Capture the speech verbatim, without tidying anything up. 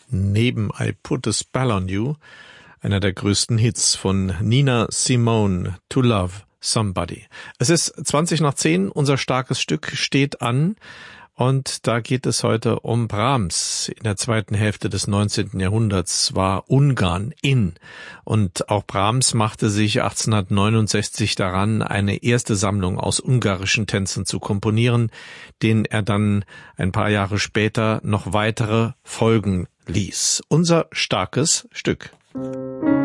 neben I Put a Spell on You, einer der größten Hits von Nina Simone, To Love Somebody. Es ist zwanzig nach zehn, unser starkes Stück steht an und da geht es heute um Brahms. In der zweiten Hälfte des neunzehnten Jahrhunderts war Ungarn in und auch Brahms machte sich achtzehnhundertneunundsechzig daran, eine erste Sammlung aus ungarischen Tänzen zu komponieren, denen er dann ein paar Jahre später noch weitere folgen ließ. Unser starkes Stück.